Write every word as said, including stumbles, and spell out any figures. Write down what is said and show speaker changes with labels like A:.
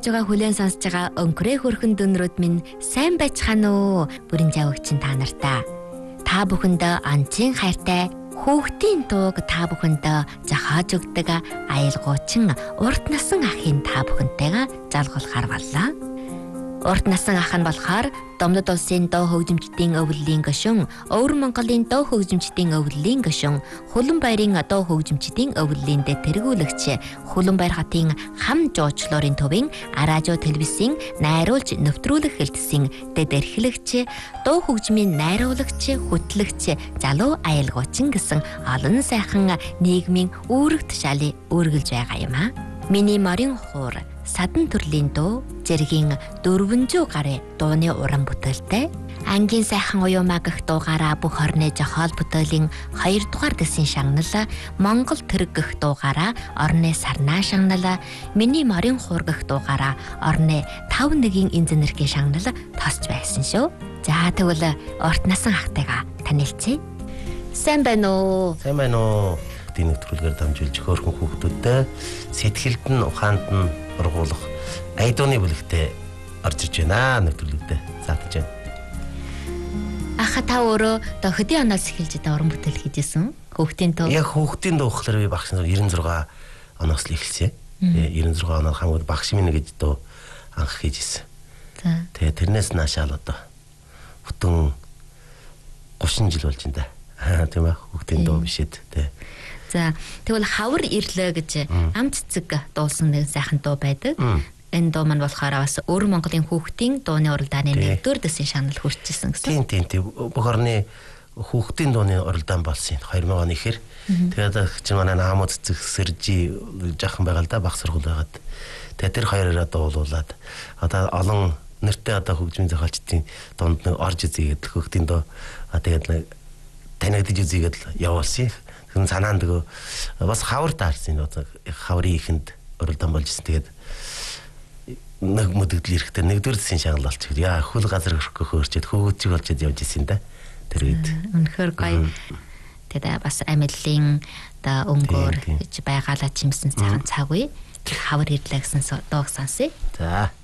A: радиога хүлээн сонсож байгаа өнкрөө хөрхөн дүнрүүд минь сайн байцгаана уу? Бүрэн завгчин та нартаа. Та бүхэндээ анцын хайртай хүүхдийн дууг та бүхэндээ зохиож өгдөг аялгуучин урт насан ахын та бүхэнтэйгээ залгуулахар боллоо. Урт насан ах нь болохоор Домдод улсын дуу хөгжимчдийн өвлөлийн гишүүн, Өвөр Монголын дуу хөгжимчдийн өвлөлийн гишүүн, Хуланбаярын дуу хөгжимчдийн өвлөлийн тэргүүлэгч, Хуланбаяр хотын хам жуучлалын төвийн радио телевизийн найруулж нэвтрүүлэх хэлтсийн дэд эрхлэгч, дуу хөгжмийн найруулагч, хөтлөгч, залуу аялгуучин гэсэн олон сайхан нийгмийн үүрэг тушаалыг үргэлж байгаа юм а. Миний морин хуур садан төрлийн дуу зэргийн дөрвөн зуун гаруй дууны уран бүтээлтэй ангийн сайхан уюумаа гэх дуугаараа бүх орны жохоол бүтээлийн хоёрдугаар дэсийн шагнал, Монгол тэрэг гэх дуугаараа орны сарнаа шагнал, миний морин хуур гэх дуугаараа орны тав нэгийн инженерийн шагнал тосч байсан шүү. За тэгвэл урт насан ахтайгаа танилцъя. Сайн байна уу?
B: Сайн байна уу? Дийн нэвтрүүлгээр дамжуулж хөөрхөн хүүхдүүдэд сэтгэлд нь ухаанд нь ургуулах айдууны бүлэгтээ орж ирж байна нэвтрүүлэгтээ заатаж байна.
A: Аха та өөрөө одоо хөдийн оноос эхэлж одоо уран бүтээл хийжсэн хүүхдийн дуу.
B: Яг хүүхдийн дуу болохоор би багш нар девяносто шесть оноос л эхэлсэн. девяносто шесть оноор хамгийн багш минь гэж дуу анх хийжсэн.
A: За.
B: Тэгээ тэрнээс наашаал одоо бүтэн тридцать жил болж байна да. Тийм ээ хүүхдийн дуу бишэд тий.
A: За тэгвэл хавар ирлээ гэж ам цэцэг дуулсан нэг сайхан дуу байдаг. Энэ дуу маань болохоор бас Өвөр Монголын хүүхдийн дууны уралдааны нэгдүгээр дэсийн шагнал хүрчсэн гэсэн.
B: Тийм тийм тийм бүх орны хүүхдийн дууны уралдаан болсон хоёр мянган оны ихэр. Тэгээд чинь манай ам цэцэг сэржи жаахан байгаа л да баг сургууль байгаад. Тэгээд тэр хоёроо дуулуулад одоо олон нэртэй одоо хөгжмийн зохиолчдын дунд нэг орж үзьгээд хүүхдийн дуу тэгээд нэг танигдж үзьгээд явуулсан. Тэгвэл санаанд нөгөө бас хавар таарсан одоо хаврын ихэнд уралдаан болж ирсэн. Тэгээд нэг мөдөгдөл ирэхдээ нэгдүгээр дэсийн шагнал болчих. Яа хөл газар өрхөх хөөрчөд хөөгчиг болчиход явж ирсэн да. Тэр үед.
A: Үнэхээр гоё. Тэгээд бас амиллын одоо өнгөөр гэж байгаалаа чимсэн цагаан цаг үе. Хавар ирлээ гэсэн дууг сонсъё.
B: За.